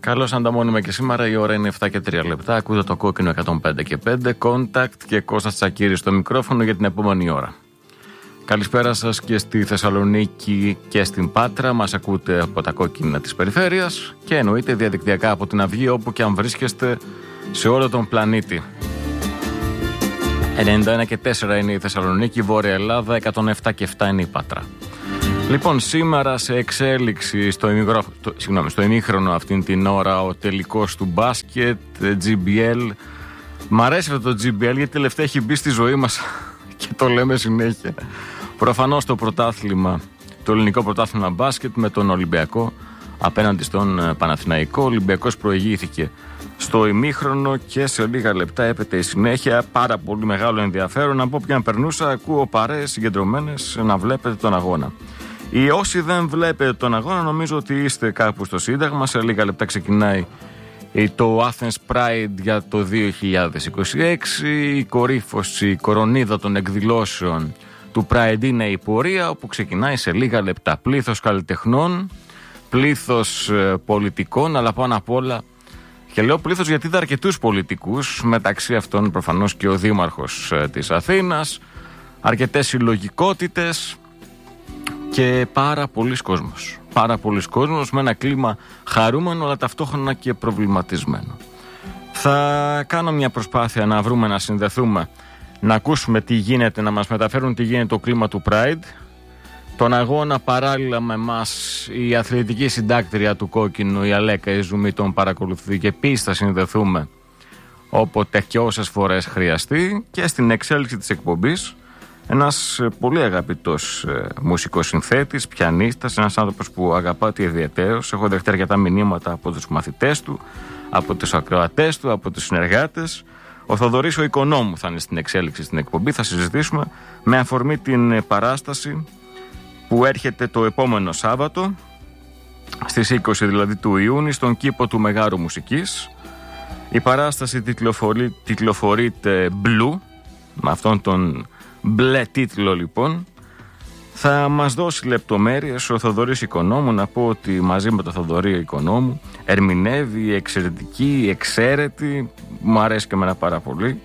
Καλώς ανταμώνουμε και σήμερα, η ώρα είναι 7 και 3 λεπτά. Ακούτε το κόκκινο 105 και 5, Contact και Κώστας Τσακίρης στο μικρόφωνο για την επόμενη ώρα. Καλησπέρα σας και στη Θεσσαλονίκη και στην Πάτρα. Μας ακούτε από τα κόκκινα της περιφέρειας και εννοείται διαδικτυακά από την Αυγή, όπου και αν βρίσκεστε σε όλο τον πλανήτη. 91 και 4 είναι η Θεσσαλονίκη, Βόρεια Ελλάδα, 107 και 7 είναι η Πάτρα. Λοιπόν, σήμερα σε εξέλιξη στο ημίχρονο αυτήν την ώρα ο τελικός του μπάσκετ, GBL. Μ' αρέσει αυτό το GBL γιατί τελευταία έχει μπει στη ζωή μας και το λέμε συνέχεια. Προφανώς το πρωτάθλημα, το ελληνικό πρωτάθλημα μπάσκετ με τον Ολυμπιακό απέναντι στον Παναθηναϊκό. Ο Ολυμπιακός προηγήθηκε στο ημίχρονο και σε λίγα λεπτά έπεται η συνέχεια. Πάρα πολύ μεγάλο ενδιαφέρον. Από όποιον περνούσα ακούω παρέες συγκεντρωμένες να βλέπετε τον αγώνα. Οι όσοι δεν βλέπετε τον αγώνα, νομίζω ότι είστε κάπου στο Σύνταγμα. Σε λίγα λεπτά ξεκινάει το Athens Pride για το 2026. Η κορύφωση, η κορονίδα των εκδηλώσεων του Pride είναι η πορεία, όπου ξεκινάει σε λίγα λεπτά. Πλήθος καλλιτεχνών, πλήθος πολιτικών, αλλά πάνω απ' όλα, και λέω πλήθος γιατί είδα αρκετούς πολιτικούς, μεταξύ αυτών προφανώς και ο Δήμαρχος της Αθήνας, αρκετές συλλογικότητες και πάρα πολλοί κόσμος. Πάρα πολλοί κόσμος με ένα κλίμα χαρούμενο, αλλά ταυτόχρονα και προβληματισμένο. Θα κάνω μια προσπάθεια να βρούμε, να συνδεθούμε, να ακούσουμε τι γίνεται, να μας μεταφέρουν τι γίνεται το κλίμα του Pride. Τον αγώνα παράλληλα με εμάς η αθλητική συντάκτρια του Κόκκινου, η Αλέκα Ιζουμή, τον παρακολουθεί και επίσης θα συνδεθούμε όποτε και όσες φορές χρειαστεί. Και στην εξέλιξη της εκπομπής ένας πολύ αγαπητός μουσικός συνθέτης, πιανίστας, ένας άνθρωπος που αγαπάται ιδιαιτέρως. Έχω δεχτεί αρκετά μηνύματα από τους μαθητές του, από τους ακροατές του, από τους συνεργάτες. Ο Θοδωρής ο Οικονόμου θα είναι στην εξέλιξη στην εκπομπή. Θα συζητήσουμε με αφορμή την παράσταση που έρχεται το επόμενο Σάββατο, στις 20 δηλαδή του Ιούνιου, στον κήπο του Μεγάρου Μουσικής. Η παράσταση τιτλοφορείται Blue, με αυτόν τον μπλε τίτλο λοιπόν. Θα μας δώσει λεπτομέρειες ο Θοδωρής Οικονόμου. Να πω ότι μαζί με τον Θοδωρή Οικονόμου ερμηνεύει εξαιρετική, εξαίρετη, μου αρέσει και εμένα πάρα πολύ,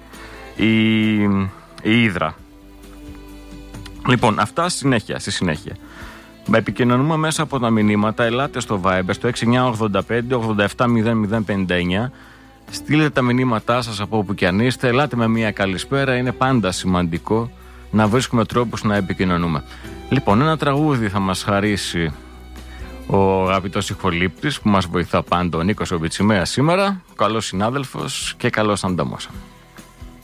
η Ύδρα. Λοιπόν, αυτά στη συνέχεια. Επικοινωνούμε μέσα από τα μηνύματα. Ελάτε στο Viber στο 6985-870059. Στείλτε τα μηνύματά σας από όπου και αν είστε. Ελάτε με μια καλησπέρα. Είναι πάντα σημαντικό να βρίσκουμε τρόπους να επικοινωνούμε. Λοιπόν, ένα τραγούδι θα μας χαρίσει ο αγαπητός ηχολήπτης που μας βοηθά πάντα, ο Νίκος ο Μπιτσιμέας σήμερα. Καλός συνάδελφος και καλώς ανταμώσαμε.